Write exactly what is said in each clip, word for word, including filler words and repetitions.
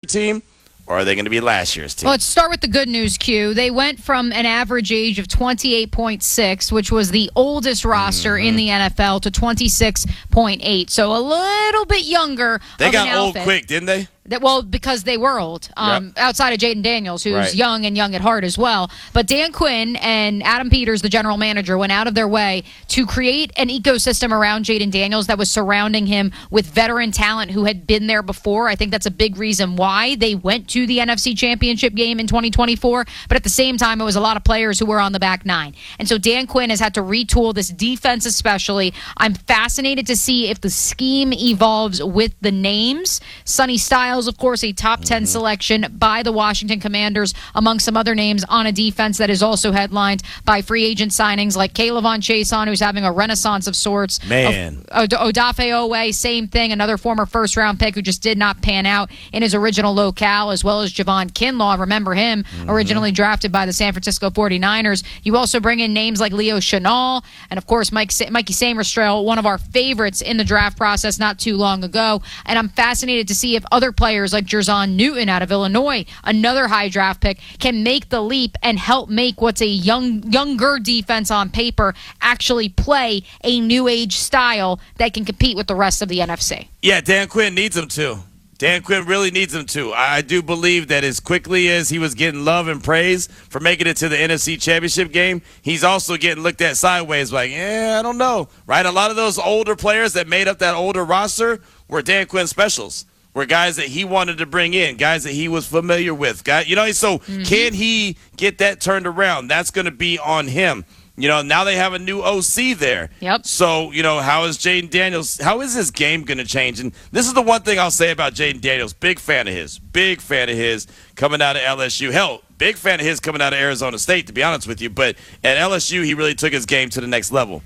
team, or are they going to be last year's team? Well, let's start with the good news, Q. They went from an average age of twenty-eight point six, which was the oldest roster mm-hmm. in the N F L, to twenty-six point eight. So a little bit younger. They got old outfit. quick, didn't they? That, well, because they were old, um, yep. outside of Jaden Daniels, who's right. young and young at heart as well. But Dan Quinn and Adam Peters, the general manager, went out of their way to create an ecosystem around Jaden Daniels that was surrounding him with veteran talent who had been there before. I think that's a big reason why they went to the N F C Championship game in twenty twenty-four. But at the same time, it was a lot of players who were on the back nine. And so Dan Quinn has had to retool this defense especially. I'm fascinated to see if the scheme evolves with the names. Sonny Styles, of course, a top ten selection by the Washington Commanders, among some other names on a defense that is also headlined by free agent signings like Kayvon Chaisson, who's having a renaissance of sorts. Man. Od- Odafe Owe, same thing, another former first-round pick who just did not pan out in his original locale, as well as Javon Kinlaw. Remember him, mm-hmm. originally drafted by the San Francisco forty-niners. You also bring in names like Leo Chenal, and of course Mike Sa- Mikey Samerstrail, one of our favorites in the draft process not too long ago. And I'm fascinated to see if other players like Jerzon Newton out of Illinois, another high draft pick, can make the leap and help make what's a young, younger defense on paper actually play a new age style that can compete with the rest of the N F C. Yeah, Dan Quinn needs them to. Dan Quinn really needs him to. I do believe that as quickly as he was getting love and praise for making it to the N F C Championship game, he's also getting looked at sideways like, yeah, I don't know, right? A lot of those older players that made up that older roster were Dan Quinn specials. Were guys that he wanted to bring in, guys that he was familiar with. Guy, you know, so mm-hmm. can he get that turned around? That's going to be on him. You know, now they have a new O C there. Yep. So, you know, how is Jaden Daniels, how is his game going to change? And this is the one thing I'll say about Jaden Daniels. Big fan of his. Big fan of his coming out of L S U. Hell, big fan of his coming out of Arizona State, to be honest with you. But at L S U, he really took his game to the next level.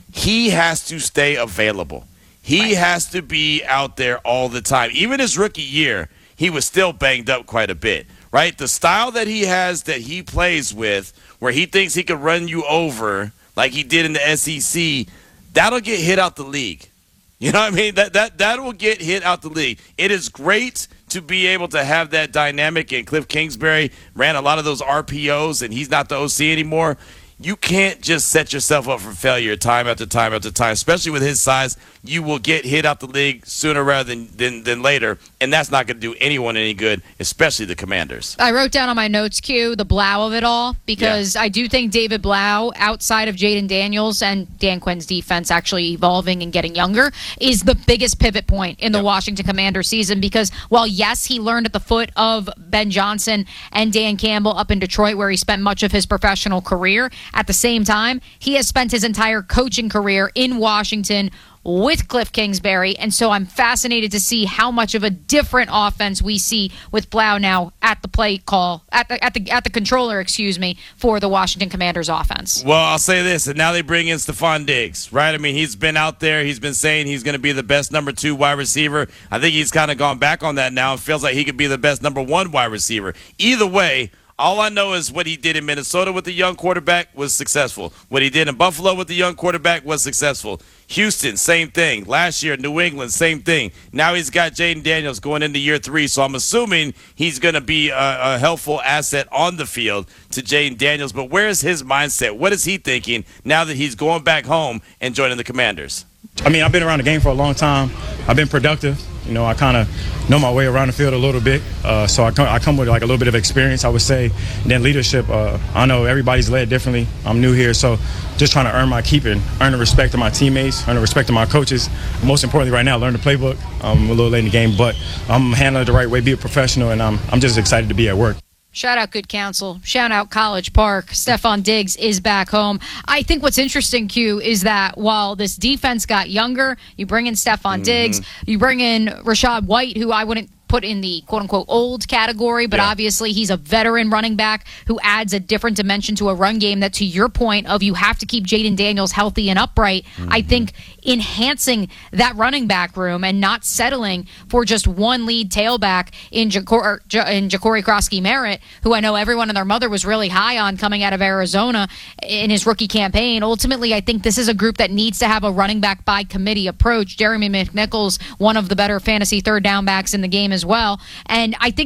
He has to stay available. He right. has to be out there all the time. Even his rookie year, he was still banged up quite a bit, right? The style that he has that he plays with, where he thinks he could run you over like he did in the S E C, that'll get hit out the league. You know what I mean? That that that will get hit out the league. It is great to be able to have that dynamic, and Cliff Kingsbury ran a lot of those R P Os, and he's not the O C anymore. You can't just set yourself up for failure time after time after time, especially with his size. You will get hit out the league sooner rather than, than, than later, and that's not going to do anyone any good, especially the Commanders. I wrote down on my notes, Q, the Blau of it all, because yeah. I do think David Blau, outside of Jaden Daniels and Dan Quinn's defense actually evolving and getting younger, is the biggest pivot point in the yep. Washington Commanders season, because while, yes, he learned at the foot of Ben Johnson and Dan Campbell up in Detroit, where he spent much of his professional career, at the same time, he has spent his entire coaching career in Washington with Cliff Kingsbury, and so I'm fascinated to see how much of a different offense we see with Blau now at the play call, at the at the at the controller, excuse me, for the Washington Commanders offense. Well, I'll say this, and now they bring in Stephon Diggs, right? I mean, he's been out there, he's been saying he's going to be the best number two wide receiver. I think he's kind of gone back on that now. It feels like he could be the best number one wide receiver. Either way, all I know is what he did in Minnesota with the young quarterback was successful. What he did in Buffalo with the young quarterback was successful. Houston, same thing. Last year, New England, same thing. Now he's got Jaden Daniels going into year three, so I'm assuming he's going to be a, a helpful asset on the field to Jaden Daniels. But where is his mindset? What is he thinking now that he's going back home and joining the Commanders? I mean, I've been around the game for a long time. I've been productive. You know, I kind of know my way around the field a little bit. Uh, so I come, I come with like a little bit of experience, I would say. And then leadership, uh, I know everybody's led differently. I'm new here, so just trying to earn my keep and earn the respect of my teammates, earn the respect of my coaches. Most importantly right now, learn the playbook. I'm a little late in the game, but I'm handling it the right way, be a professional, and I'm, I'm just excited to be at work. Shout out Good Counsel. Shout out College Park. Stephon Diggs is back home. I think what's interesting, Q, is that while this defense got younger, you bring in Stephon mm-hmm. Diggs, you bring in Rachaad White, who I wouldn't put in the quote-unquote old category, but yeah. obviously he's a veteran running back who adds a different dimension to a run game that, to your point of you have to keep Jaden Daniels healthy and upright, mm-hmm. I think enhancing that running back room and not settling for just one lead tailback in Ja'Cory in Ja'Cory Krosky-Merritt, who I know everyone and their mother was really high on coming out of Arizona in his rookie campaign. Ultimately, I think this is a group that needs to have a running back by committee approach. Jeremy McNichols, one of the better fantasy third down backs in the game as well. And I think